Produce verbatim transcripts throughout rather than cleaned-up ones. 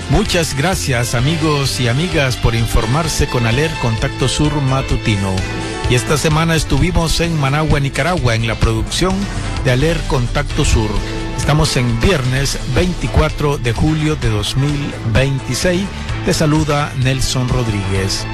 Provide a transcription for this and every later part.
Muchas gracias, amigos y amigas, por informarse con Aler Contacto Sur Matutino. Y esta semana estuvimos en Managua, Nicaragua, en la producción de Aler Contacto Sur. Estamos en viernes veinticuatro de julio de dos mil veintiséis. Te saluda Nelson Rodríguez.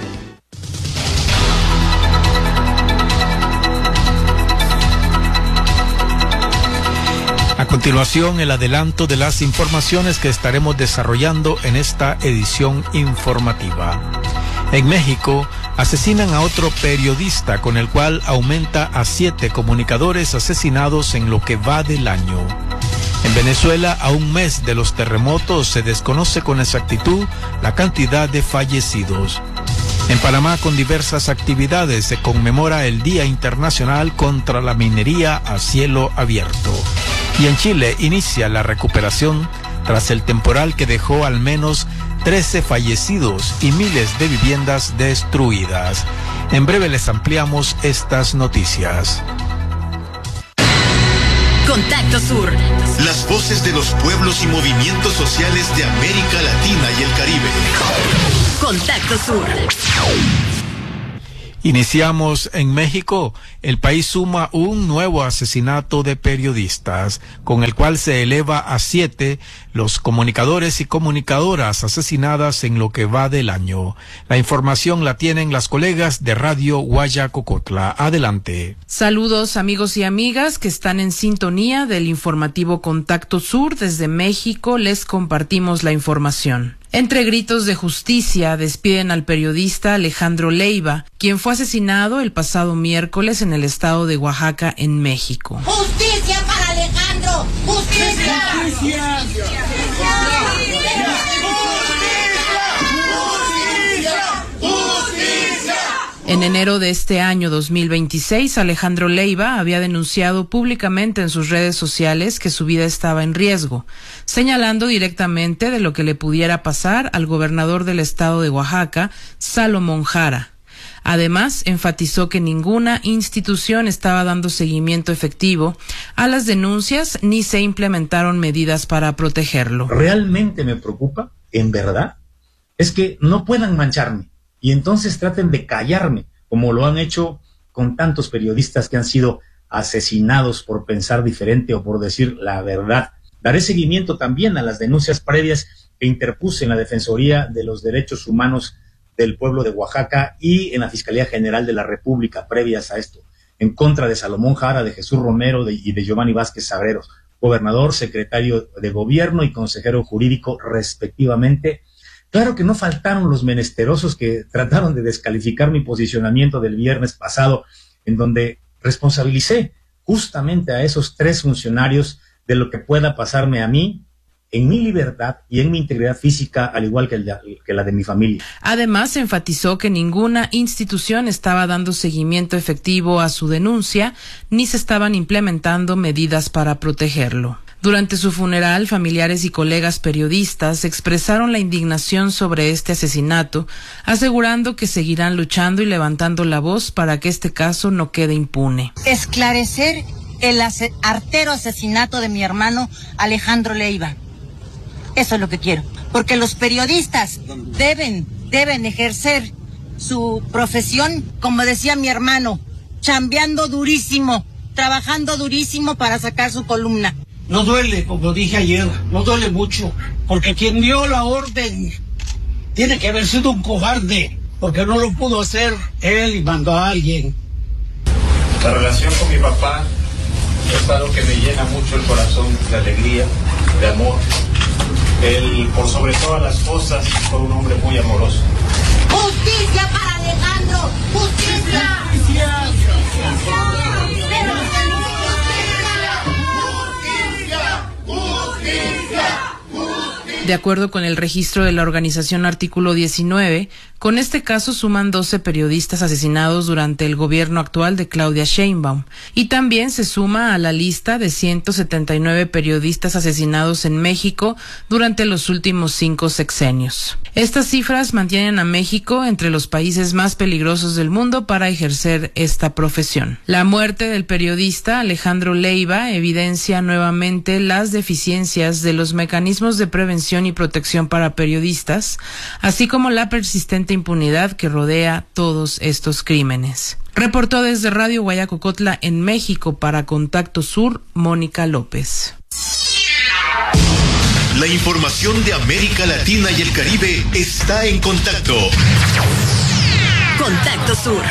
A continuación, el adelanto de las informaciones que estaremos desarrollando en esta edición informativa. En México, asesinan a otro periodista, con el cual aumenta a siete comunicadores asesinados en lo que va del año. En Venezuela, a un mes de los terremotos, se desconoce con exactitud la cantidad de fallecidos. En Panamá, con diversas actividades, se conmemora el Día Internacional contra la Minería a Cielo Abierto. Y en Chile inicia la recuperación tras el temporal que dejó al menos trece fallecidos y miles de viviendas destruidas. En breve les ampliamos estas noticias. Contacto Sur. Las voces de los pueblos y movimientos sociales de América Latina y el Caribe. Contacto Sur. Iniciamos en México. El país suma un nuevo asesinato de periodistas, con el cual se eleva a siete los comunicadores y comunicadoras asesinadas en lo que va del año. La información la tienen las colegas de Radio Guayacocotla. Adelante. Saludos, amigos y amigas que están en sintonía del informativo Contacto Sur. Desde México les compartimos la información. Entre gritos de justicia, despiden al periodista Alejandro Leiva, quien fue asesinado el pasado miércoles en el estado de Oaxaca, en México. ¡Justicia para Alejandro! ¡Justicia! ¡Justicia! ¡Justicia! En enero de este año dos mil veintiséis, Alejandro Leiva había denunciado públicamente en sus redes sociales que su vida estaba en riesgo, señalando directamente de lo que le pudiera pasar al gobernador del estado de Oaxaca, Salomón Jara. Además, enfatizó que ninguna institución estaba dando seguimiento efectivo a las denuncias ni se implementaron medidas para protegerlo. Realmente me preocupa, en verdad, es que no puedan mancharme y entonces traten de callarme, como lo han hecho con tantos periodistas que han sido asesinados por pensar diferente o por decir la verdad. Daré seguimiento también a las denuncias previas que interpuse en la Defensoría de los Derechos Humanos del pueblo de Oaxaca y en la Fiscalía General de la República previas a esto, en contra de Salomón Jara, de Jesús Romero de, y de Giovanni Vázquez Sagreros, gobernador, secretario de Gobierno y consejero jurídico respectivamente. Claro que no faltaron los menesterosos que trataron de descalificar mi posicionamiento del viernes pasado, en donde responsabilicé justamente a esos tres funcionarios de lo que pueda pasarme a mí, en mi libertad y en mi integridad física, al igual que, el de, que la de mi familia. Además, enfatizó que ninguna institución estaba dando seguimiento efectivo a su denuncia, ni se estaban implementando medidas para protegerlo. Durante su funeral, familiares y colegas periodistas expresaron la indignación sobre este asesinato, asegurando que seguirán luchando y levantando la voz para que este caso no quede impune. Esclarecer el ase- artero asesinato de mi hermano Alejandro Leiva. Eso es lo que quiero, porque los periodistas deben, deben ejercer su profesión, como decía mi hermano, chambeando durísimo, trabajando durísimo para sacar su columna. No duele, como dije ayer, no duele mucho, porque quien dio la orden tiene que haber sido un cobarde, porque no lo pudo hacer él y mandó a alguien. La relación con mi papá es algo que me llena mucho el corazón de alegría, de amor. Él, por sobre todas las cosas, fue un hombre muy amoroso. ¡Justicia para Alejandro! ¡Justicia! ¡Justicia! De acuerdo con el registro de la organización Artículo diecinueve, con este caso suman doce periodistas asesinados durante el gobierno actual de Claudia Sheinbaum, y también se suma a la lista de ciento setenta y nueve periodistas asesinados en México durante los últimos cinco sexenios. Estas cifras mantienen a México entre los países más peligrosos del mundo para ejercer esta profesión. La muerte del periodista Alejandro Leiva evidencia nuevamente las deficiencias de los mecanismos de prevención y protección para periodistas, así como la persistente impunidad que rodea todos estos crímenes. Reportó desde Radio Guayacocotla en México para Contacto Sur, Mónica López. La información de América Latina y el Caribe está en Contacto. Contacto Sur.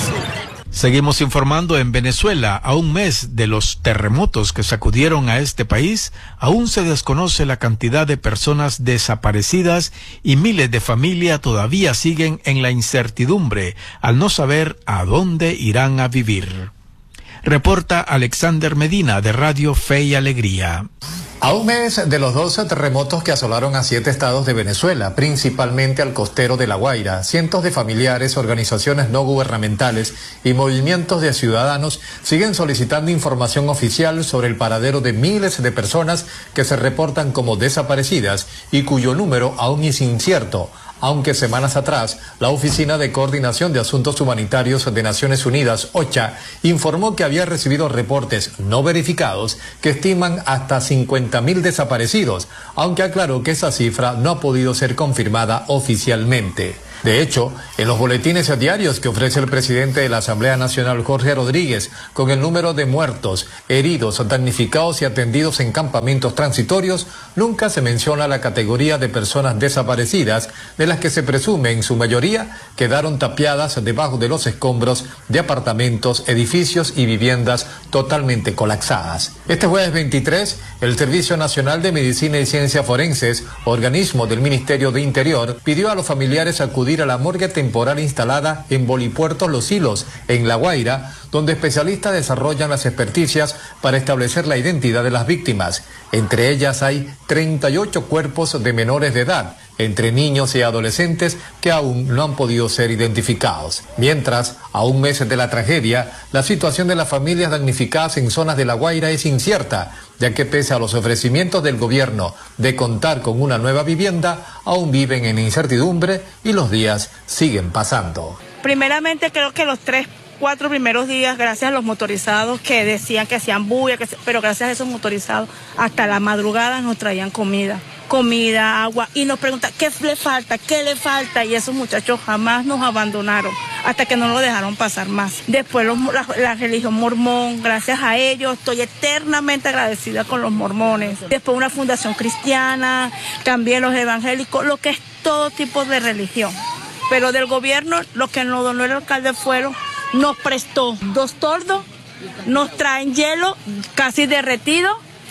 Seguimos informando en Venezuela. A un mes de los terremotos que sacudieron a este país, aún se desconoce la cantidad de personas desaparecidas y miles de familias todavía siguen en la incertidumbre al no saber a dónde irán a vivir. Reporta Alexander Medina de Radio Fe y Alegría. A un mes de los doce terremotos que asolaron a siete estados de Venezuela, principalmente al costero de La Guaira, cientos de familiares, organizaciones no gubernamentales y movimientos de ciudadanos siguen solicitando información oficial sobre el paradero de miles de personas que se reportan como desaparecidas y cuyo número aún es incierto, aunque semanas atrás la Oficina de Coordinación de Asuntos Humanitarios de Naciones Unidas, OCHA, informó que había recibido reportes no verificados que estiman hasta cincuenta mil desaparecidos, aunque aclaró que esa cifra no ha podido ser confirmada oficialmente. De hecho, en los boletines diarios que ofrece el presidente de la Asamblea Nacional, Jorge Rodríguez, con el número de muertos, heridos, damnificados y atendidos en campamentos transitorios, nunca se menciona la categoría de personas desaparecidas, de las que se presume en su mayoría quedaron tapiadas debajo de los escombros de apartamentos, edificios y viviendas totalmente colapsadas. Este jueves veintitrés, el Servicio Nacional de Medicina y Ciencias Forenses, organismo del Ministerio de Interior, pidió a los familiares acudir a la morgue temporal instalada en Bolipuerto Los Silos, en La Guaira, donde especialistas desarrollan las experticias para establecer la identidad de las víctimas. Entre ellas hay treinta y ocho cuerpos de menores de edad, entre niños y adolescentes que aún no han podido ser identificados. Mientras, a un mes de la tragedia, la situación de las familias damnificadas en zonas de La Guaira es incierta, ya que pese a los ofrecimientos del gobierno de contar con una nueva vivienda, aún viven en incertidumbre y los días siguen pasando. Primeramente creo que los tres cuatro primeros días, gracias a los motorizados que decían que hacían bulla, que, pero gracias a esos motorizados, hasta la madrugada nos traían comida, comida, agua, y nos preguntan qué le falta, qué le falta, y esos muchachos jamás nos abandonaron, hasta que no lo dejaron pasar más. Después los, la, la religión mormón, gracias a ellos, estoy eternamente agradecida con los mormones. Después una fundación cristiana, también los evangélicos, lo que es todo tipo de religión. Pero del gobierno, lo que nos donó el alcalde fueron, nos prestó dos tordos, nos traen hielo casi derretido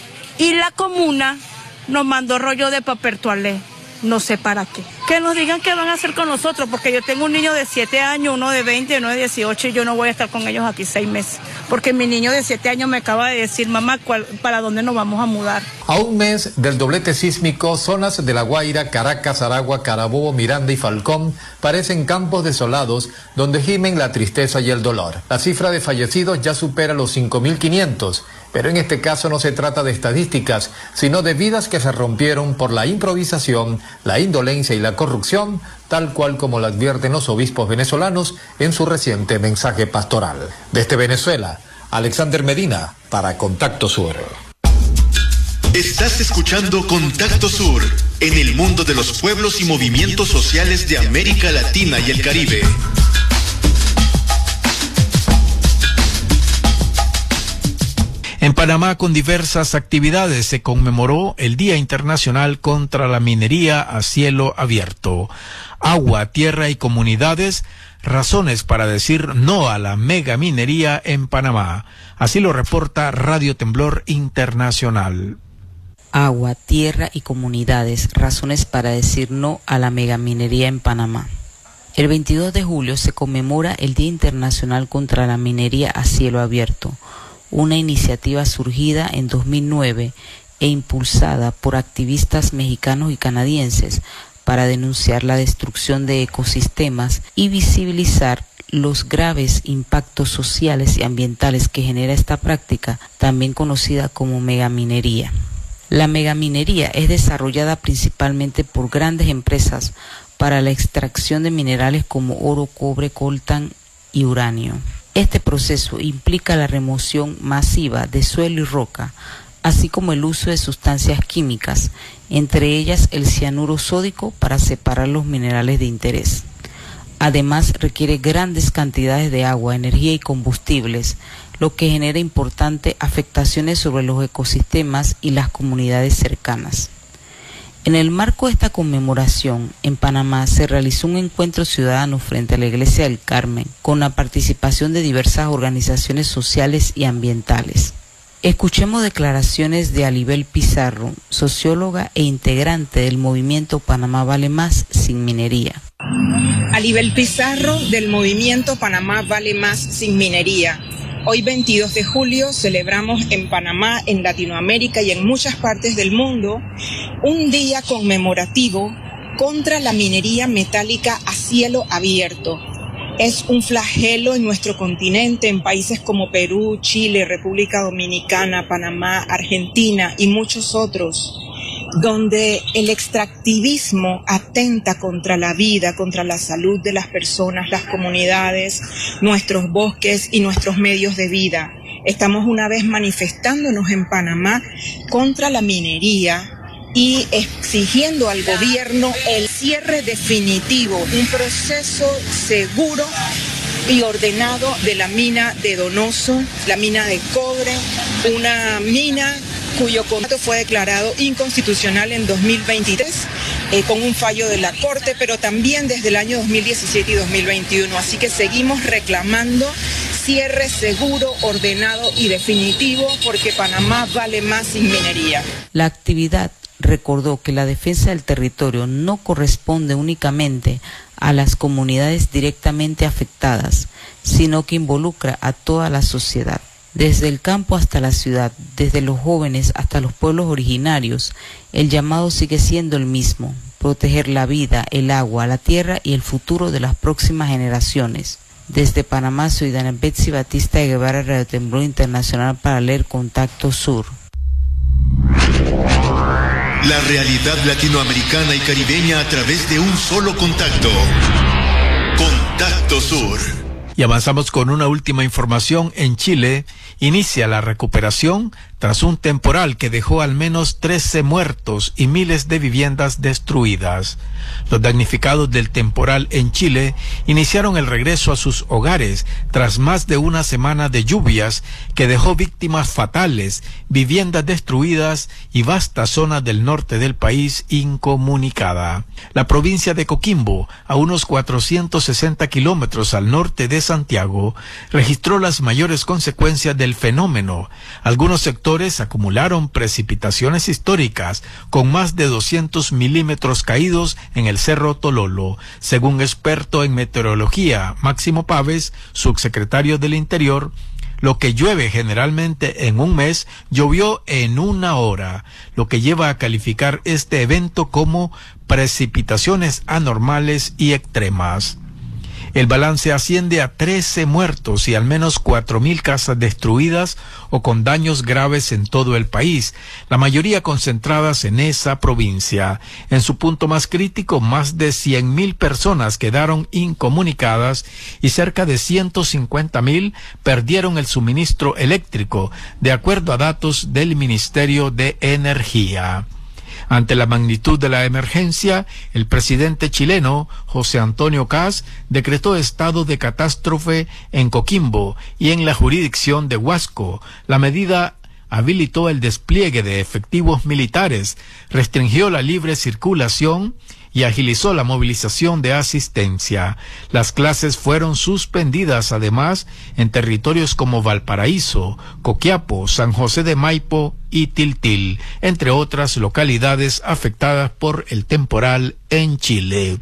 y la comuna nos mandó rollo de papel toalé, no sé para qué. Que nos digan qué van a hacer con nosotros, porque yo tengo un niño de siete años, uno de veinte, uno de dieciocho y yo no voy a estar con ellos aquí seis meses, porque mi niño de siete años me acaba de decir, mamá, ¿cuál, ¿para dónde nos vamos a mudar? A un mes del doblete sísmico, zonas de La Guaira, Caracas, Aragua, Carabobo, Miranda y Falcón parecen campos desolados donde gimen la tristeza y el dolor. La cifra de fallecidos ya supera los cinco mil quinientos, pero en este caso no se trata de estadísticas, sino de vidas que se rompieron por la improvisación, la indolencia y la corrupción, tal cual como lo advierten los obispos venezolanos en su reciente mensaje pastoral. Desde Venezuela, Alexander Medina, para Contacto Sur. Estás escuchando Contacto Sur, en el mundo de los pueblos y movimientos sociales de América Latina y el Caribe. En Panamá, con diversas actividades, se conmemoró el Día Internacional contra la Minería a Cielo Abierto. Agua, tierra y comunidades, razones para decir no a la megaminería en Panamá. Así lo reporta Radio Temblor Internacional. Agua, tierra y comunidades, razones para decir no a la megaminería en Panamá. El veintidós de julio se conmemora el Día Internacional contra la Minería a Cielo Abierto, una iniciativa surgida en dos mil nueve e impulsada por activistas mexicanos y canadienses para denunciar la destrucción de ecosistemas y visibilizar los graves impactos sociales y ambientales que genera esta práctica, también conocida como megaminería. La megaminería es desarrollada principalmente por grandes empresas para la extracción de minerales como oro, cobre, coltán y uranio. Este proceso implica la remoción masiva de suelo y roca, así como el uso de sustancias químicas, entre ellas el cianuro sódico, para separar los minerales de interés. Además, requiere grandes cantidades de agua, energía y combustibles, lo que genera importantes afectaciones sobre los ecosistemas y las comunidades cercanas. En el marco de esta conmemoración, en Panamá se realizó un encuentro ciudadano frente a la Iglesia del Carmen, con la participación de diversas organizaciones sociales y ambientales. Escuchemos declaraciones de Alibel Pizarro, socióloga e integrante del movimiento Panamá Vale Más sin Minería. Alibel Pizarro, del movimiento Panamá Vale Más sin Minería. Hoy veintidós de julio celebramos en Panamá, en Latinoamérica y en muchas partes del mundo un día conmemorativo contra la minería metálica a cielo abierto. Es un flagelo en nuestro continente, en países como Perú, Chile, República Dominicana, Panamá, Argentina y muchos otros, donde el extractivismo atenta contra la vida, contra la salud de las personas, las comunidades, nuestros bosques y nuestros medios de vida. Estamos una vez manifestándonos en Panamá contra la minería y exigiendo al gobierno el cierre definitivo, un proceso seguro y ordenado de la mina de Donoso, la mina de cobre, una mina cuyo contrato fue declarado inconstitucional en dos mil veintitrés eh, con un fallo de la Corte, pero también desde el año dos mil diecisiete y dos mil veintiuno. Así que seguimos reclamando cierre seguro, ordenado y definitivo, porque Panamá vale más sin minería. La actividad recordó que la defensa del territorio no corresponde únicamente a las comunidades directamente afectadas, sino que involucra a toda la sociedad. Desde el campo hasta la ciudad, desde los jóvenes hasta los pueblos originarios, el llamado sigue siendo el mismo: proteger la vida, el agua, la tierra y el futuro de las próximas generaciones. Desde Panamá, soy Dana Betsy Batista de Guevara, Radio Temblor Internacional, para leer Contacto Sur. La realidad latinoamericana y caribeña a través de un solo contacto. Contacto Sur. Y avanzamos con una última información. En Chile inicia la recuperación tras un temporal que dejó al menos trece muertos y miles de viviendas destruidas. Los damnificados del temporal en Chile iniciaron el regreso a sus hogares tras más de una semana de lluvias que dejó víctimas fatales, viviendas destruidas y vastas zonas del norte del país incomunicada. La provincia de Coquimbo, a unos cuatrocientos sesenta kilómetros al norte de Santiago, registró las mayores consecuencias del fenómeno. Algunos sectores acumularon precipitaciones históricas con más de doscientos milímetros caídos en el Cerro Tololo, según experto en meteorología Máximo Páez, subsecretario del Interior. Lo que llueve generalmente en un mes, llovió en una hora, lo que lleva a calificar este evento como precipitaciones anormales y extremas. El balance asciende a trece muertos y al menos cuatro mil casas destruidas o con daños graves en todo el país, la mayoría concentradas en esa provincia. En su punto más crítico, más de cien mil personas quedaron incomunicadas y cerca de ciento cincuenta mil perdieron el suministro eléctrico, de acuerdo a datos del Ministerio de Energía. Ante la magnitud de la emergencia, el presidente chileno, José Antonio Kast, decretó estado de catástrofe en Coquimbo y en la jurisdicción de Huasco. La medida habilitó el despliegue de efectivos militares, restringió la libre circulación y agilizó la movilización de asistencia. Las clases fueron suspendidas además en territorios como Valparaíso, Coquiapo, San José de Maipo y Tiltil, entre otras localidades afectadas por el temporal en Chile.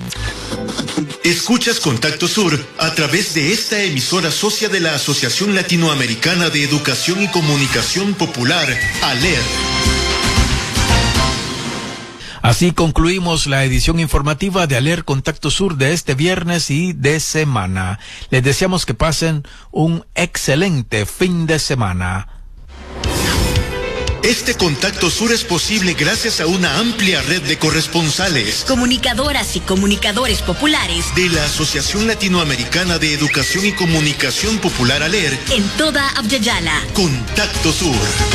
Escuchas Contacto Sur a través de esta emisora socia de la Asociación Latinoamericana de Educación y Comunicación Popular, ALER. Así concluimos la edición informativa de ALER Contacto Sur de este viernes y de semana. Les deseamos que pasen un excelente fin de semana. Este Contacto Sur es posible gracias a una amplia red de corresponsales, comunicadoras y comunicadores populares de la Asociación Latinoamericana de Educación y Comunicación Popular ALER en toda Abya-Yala. Contacto Sur.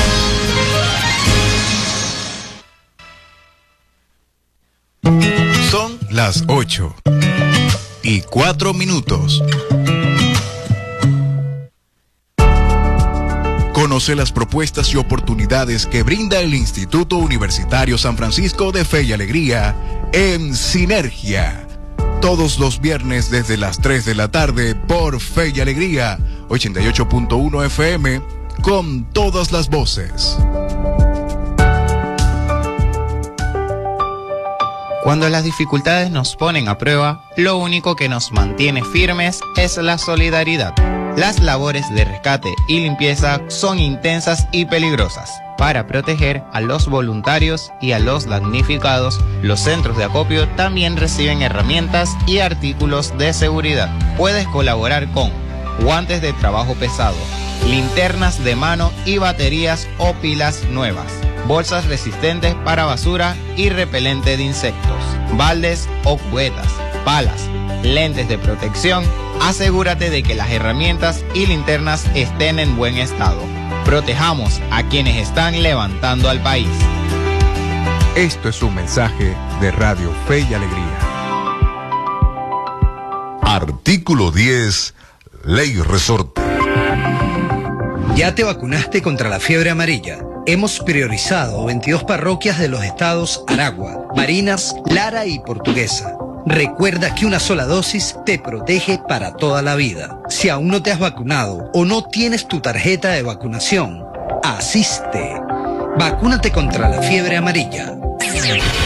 Son las ocho y cuatro minutos. Conoce las propuestas y oportunidades que brinda el Instituto Universitario San Francisco de Fe y Alegría en Sinergia. Todos los viernes desde las tres de la tarde por Fe y Alegría, ochenta y ocho punto uno F M, con todas las voces. Cuando las dificultades nos ponen a prueba, lo único que nos mantiene firmes es la solidaridad. Las labores de rescate y limpieza son intensas y peligrosas. Para proteger a los voluntarios y a los damnificados, los centros de acopio también reciben herramientas y artículos de seguridad. Puedes colaborar con guantes de trabajo pesado, linternas de mano y baterías o pilas nuevas, bolsas resistentes para basura y repelente de insectos, baldes o cubetas, palas, lentes de protección. Asegúrate de que las herramientas y linternas estén en buen estado. Protejamos a quienes están levantando al país. Esto es un mensaje de Radio Fe y Alegría. Artículo diez, Ley Resorte. ¿Ya te vacunaste contra la fiebre amarilla? Hemos priorizado veintidós parroquias de los estados Aragua, Barinas, Lara y Portuguesa. Recuerda que una sola dosis te protege para toda la vida. Si aún no te has vacunado o no tienes tu tarjeta de vacunación, asiste. Vacúnate contra la fiebre amarilla.